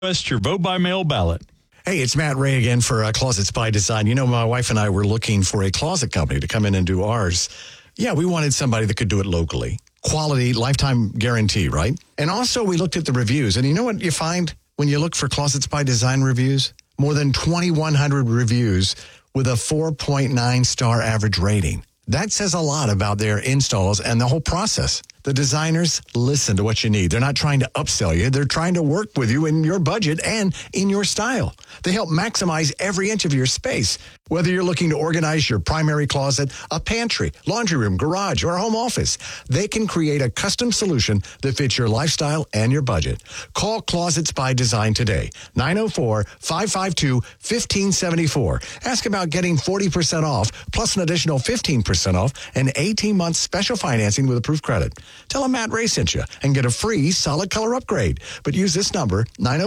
Request your vote by mail ballot. Hey, it's Matt Ray again for Closets by Design. You know, my wife and I were looking for a closet company to come in and do ours. Yeah, we wanted somebody that could do it locally. Quality, lifetime guarantee, right? And also we looked at the reviews. And you know what you find when you look for Closets by Design reviews? More than 2,100 reviews with a 4.9 star average rating. That says a lot about their installs and the whole process. The designers listen to what you need. They're not trying to upsell you. They're trying to work with you in your budget and in your style. They help maximize every inch of your space. Whether you're looking to organize your primary closet, a pantry, laundry room, garage, or home office, they can create a custom solution that fits your lifestyle and your budget. Call Closets by Design today. 904-552-1574. Ask about getting 40% off plus an additional 15% off and 18-month special financing with approved credit. Tell them Matt Ray sent you and get a free solid color upgrade. But use this number,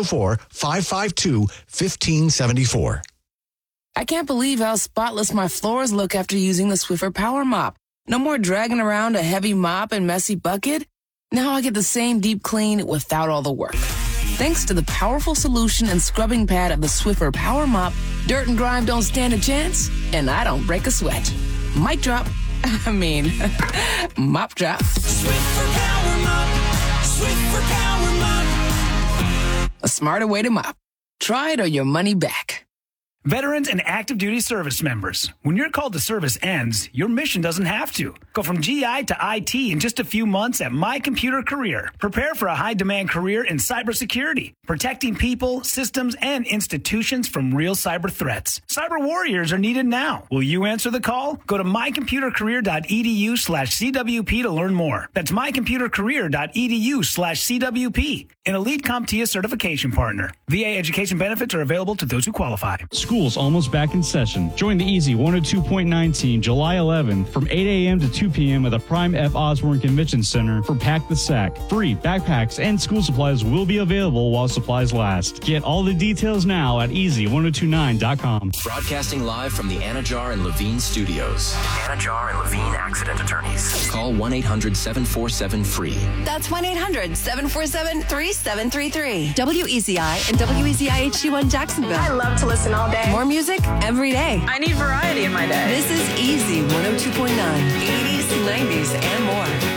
904-552-1574. I can't believe how spotless my floors look after using the Swiffer Power Mop. No more dragging around a heavy mop and messy bucket. Now I get the same deep clean without all the work. Thanks to the powerful solution and scrubbing pad of the Swiffer Power Mop, dirt and grime don't stand a chance, and I don't break a sweat. Mic drop. Mop drop. Swiffer Power Mop. Swiffer Power Mop. A smarter way to mop. Try it or your money back. Veterans and active duty service members, when your call to service ends, your mission doesn't have to. Go from GI to IT in just a few months at My Computer Career. Prepare for a high-demand career in cybersecurity, protecting people, systems, and institutions from real cyber threats. Cyber warriors are needed now. Will you answer the call? Go to mycomputercareer.edu/CWP to learn more. That's mycomputercareer.edu/CWP. An Elite CompTIA certification partner. VA education benefits are available to those who qualify. School's almost back in session. Join the Easy 102.9 team July 11th from 8 a.m. to 2 p.m. at the Prime F. Osborne Convention Center for Pack the Sack. Free backpacks and school supplies will be available while supplies last. Get all the details now at easy1029.com. Broadcasting live from the Anajar and Levine studios. Anajar and Levine Accident Attorneys. Call 1-800-747-FREE. That's 1-800-747-3733. WEZI and WEZI HD1 Jacksonville. I love to listen all day. More music every day. I need variety in my day. This is Easy 102.9, 80s, 90s, and more.